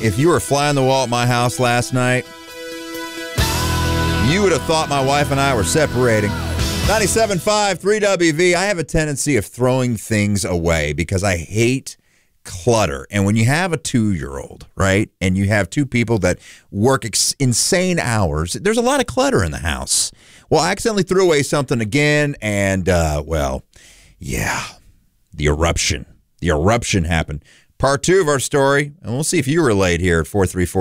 if you were flying the wall at my house last night, you would have thought my wife and I were separating. 97.5, 3WV. I have a tendency of throwing things away because I hate clutter. And when you have a 2-year-old, right, and you have two people that work insane hours, there's a lot of clutter in the house. Well, I accidentally threw away something again, and, the eruption. The eruption happened. Part 2 of our story, and we'll see if you relate here at 434.